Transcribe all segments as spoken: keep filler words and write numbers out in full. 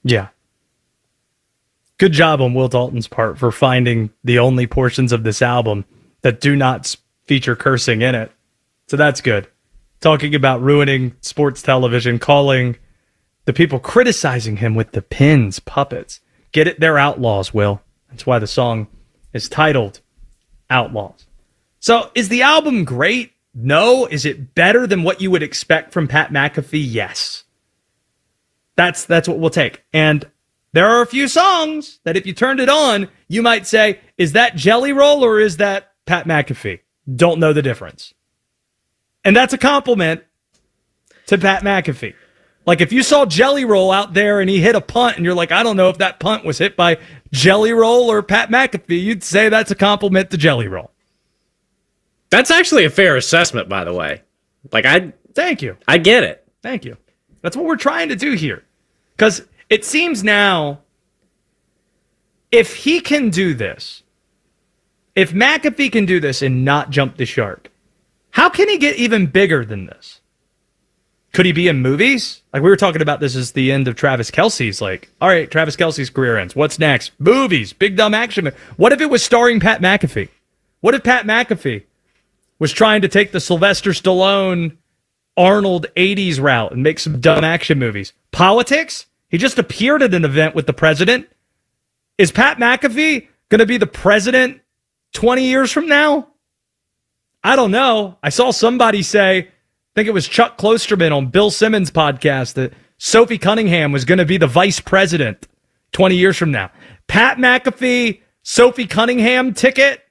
Yeah. Good job on Will Dalton's part for finding the only portions of this album that do not feature cursing in it. So that's good. Talking about ruining sports television, calling the people criticizing him with the pins puppets. Get it? They're outlaws, Will. That's why the song is titled Outlaws. So is the album great? No. Is it better than what you would expect from Pat McAfee? Yes. That's that's what we'll take. And there are a few songs that if you turned it on, you might say, is that Jelly Roll or is that Pat McAfee? Don't know the difference. And that's a compliment to Pat McAfee. Like if you saw Jelly Roll out there and he hit a punt and you're like, I don't know if that punt was hit by Jelly Roll or Pat McAfee, you'd say that's a compliment to Jelly Roll. That's actually a fair assessment, by the way. Like I Thank you. I get it. Thank you. That's what we're trying to do here. Because it seems now, if he can do this, if McAfee can do this and not jump the shark, how can he get even bigger than this? Could he be in movies? Like we were talking about this as the end of Travis Kelce's. Like, all right, Travis Kelce's career ends. What's next? Movies, big dumb action. What if it was starring Pat McAfee? What if Pat McAfee was trying to take the Sylvester Stallone, Arnold eighties route and make some dumb action movies? Politics? He just appeared at an event with the president. Is Pat McAfee going to be the president twenty years from now? I don't know. I saw somebody say, I think it was Chuck Klosterman on Bill Simmons' podcast, that Sophie Cunningham was going to be the vice president twenty years from now. Pat McAfee, Sophie Cunningham ticket?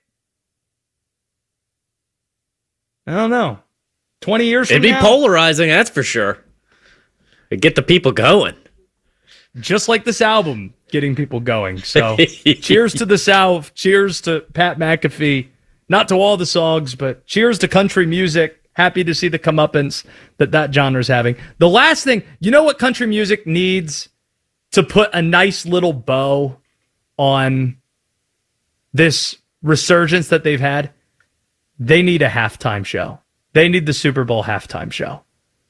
I don't know. twenty years It'd from be now? polarizing, that's for sure. It'd get the people going. Just like this album getting people going. So cheers to the South. Cheers to Pat McAfee. Not to all the songs, but cheers to country music. Happy to see the comeuppance that that genre's having. The last thing, you know what country music needs to put a nice little bow on this resurgence that they've had? They need a halftime show. They need the Super Bowl halftime show.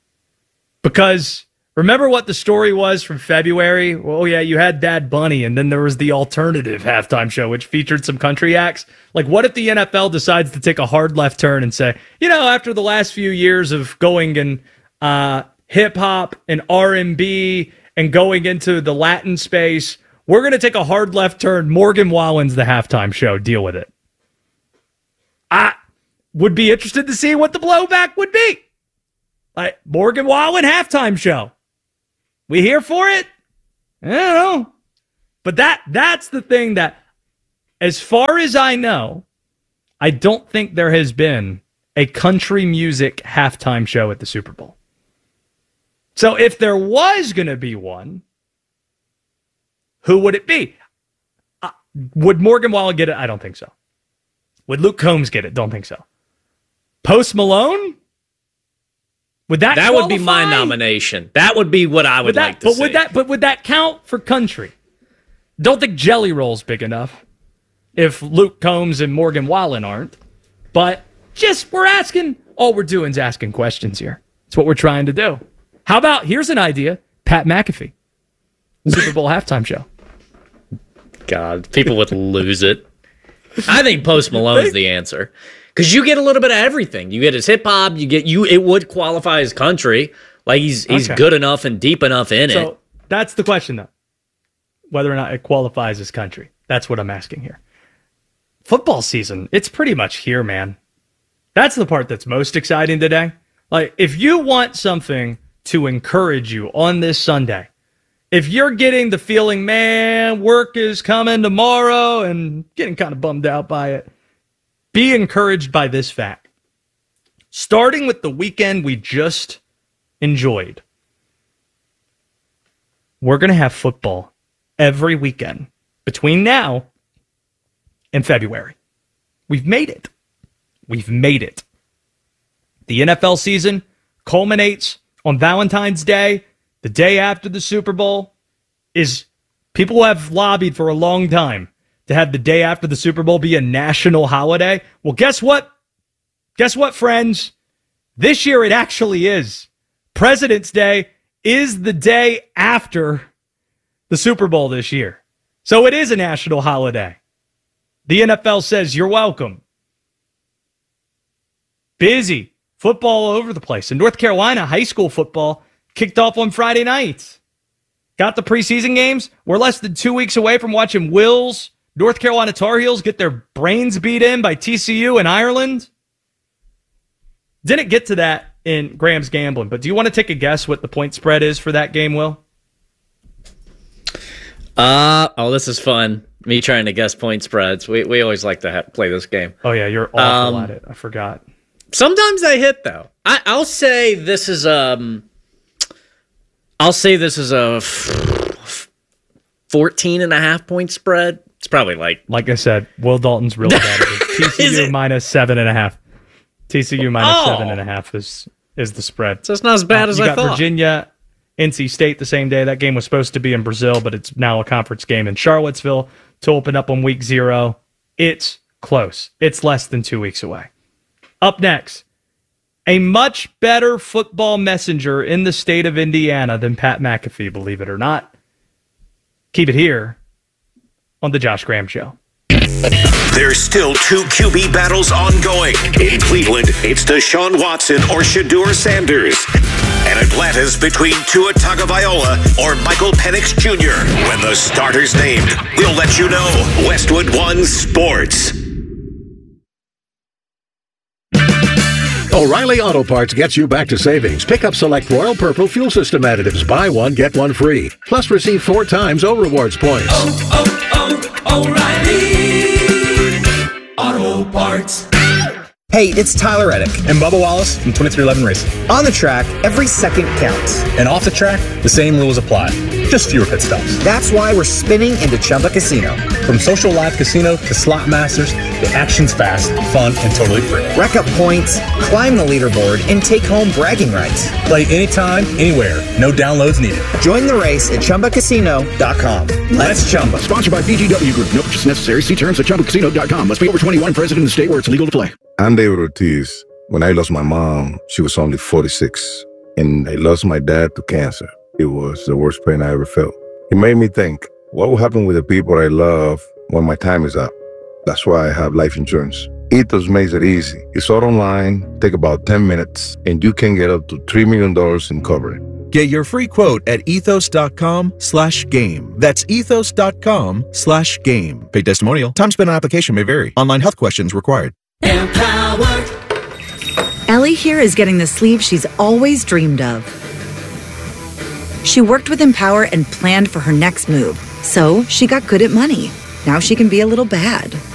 Because remember what the story was from February? Well, yeah, you had Bad Bunny, and then there was the alternative halftime show, which featured some country acts. Like, what if the N F L decides to take a hard left turn and say, you know, after the last few years of going in uh, hip-hop and R and B and going into the Latin space, we're going to take a hard left turn. Morgan Wallen's the halftime show. Deal with it. I would be interested to see what the blowback would be. Like, Morgan Wallen halftime show. We here for it? I don't know. But that that's the thing that, as far as I know, I don't think there has been a country music halftime show at the Super Bowl. So if there was going to be one, who would it be? Uh, would Morgan Wallen get it? I don't think so. Would Luke Combs get it? Don't think so. Post Malone? Would that That qualify? would be my nomination. That would be what I would, would that, like to but see. Would that, but would that count for country? Don't think Jelly Roll's big enough if Luke Combs and Morgan Wallen aren't. But just, we're asking, all we're doing is asking questions here. That's what we're trying to do. How about, here's an idea, Pat McAfee. Super Bowl halftime show. God, people would lose it. I think Post Malone's the answer. Because you get a little bit of everything. You get his hip hop. You get you. It would qualify as country. Like he's he's Okay. good enough and deep enough in So it. that's the question, though. Whether or not it qualifies as country. That's what I'm asking here. Football season, it's pretty much here, man. That's the part that's most exciting today. Like, if you want something to encourage you on this Sunday, if you're getting the feeling, man, work is coming tomorrow and getting kind of bummed out by it, be encouraged by this fact. Starting with the weekend we just enjoyed, we're going to have football every weekend between now and February. We've made it. We've made it. The N F L season culminates on Valentine's Day, the day after the Super Bowl. Is people have lobbied for a long time to have the day after the Super Bowl be a national holiday. Well, guess what? Guess what, friends? This year it actually is. President's Day is the day after the Super Bowl this year. So it is a national holiday. The N F L says you're welcome. Busy. Football all over the place. In North Carolina, high school football kicked off on Friday nights. Got the preseason games. We're less than two weeks away from watching Wills, North Carolina Tar Heels get their brains beat in by T C U in Ireland. Didn't get to that in Graham's Gambling, but do you want to take a guess what the point spread is for that game, Will? Uh, oh, this is fun. Me trying to guess point spreads. We we always like to ha- play this game. Oh, yeah, you're awful um, at it. I forgot. Sometimes I hit, though. I, I'll say this is um. I'll say this is a f- fourteen and a half point spread. It's probably like... Like I said, Will Dalton's really bad at it. T C U minus seven and a half. T C U minus oh. seven and a half is, is the spread. So it's not as bad uh, as I thought. You got Virginia, N C State the same day. That game was supposed to be in Brazil, but it's now a conference game in Charlottesville to open up on week zero. It's close. It's less than two weeks away. Up next, a much better football messenger in the state of Indiana than Pat McAfee, believe it or not. Keep it here on The Josh Graham Show. There's still two Q B battles ongoing. In Cleveland, it's Deshaun Watson or Shedeur Sanders. And Atlanta's between Tua Tagovailoa or Michael Penix Junior When the starter's named, we'll let you know. Westwood One Sports. O'Reilly Auto Parts gets you back to savings. Pick up select Royal Purple fuel system additives. Buy one, get one free. Plus receive four times O Rewards points. Oh, oh, oh, O'Reilly Auto Parts. Hey, it's Tyler Reddick and Bubba Wallace from twenty-three eleven Racing. On the track, every second counts. And off the track, the same rules apply. Just fewer pit stops. That's why we're spinning into Chumba Casino. From social live casino to slot masters, the action's fast, fun, and totally free. Rack up points, climb the leaderboard, and take home bragging rights. Play anytime, anywhere. No downloads needed. Join the race at Chumba Casino dot com. Let's Chumba. Sponsored by B G W Group. No purchase necessary. See terms at Chumba Casino dot com. Must be over twenty-one, present in the state where it's legal to play. I'm David Ortiz. When I lost my mom, she was only forty-six. And I lost my dad to cancer. It was the worst pain I ever felt. It made me think, what will happen with the people I love when my time is up? That's why I have life insurance. Ethos makes it easy. It's all online, take about ten minutes, and you can get up to three million dollars in coverage. Get your free quote at ethos dot com slash game. That's ethos dot com slash game. Paid testimonial. Time spent on application may vary. Online health questions required. Empower. Ellie here is getting the sleeve she's always dreamed of. She worked with Empower and planned for her next move. So she got good at money. Now she can be a little bad.